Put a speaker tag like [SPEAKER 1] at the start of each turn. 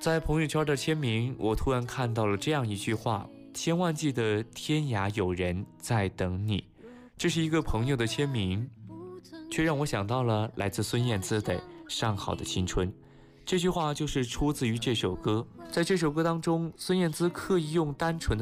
[SPEAKER 1] 在朋友圈的签名，我突然看到了这样一句话：千万记得天涯有人在等你。这是一个朋友的签名，却让我想到了来自孙燕姿的《上好的青春》。这句话就是出自于这首歌。在这首歌当中，孙燕姿刻意用单纯的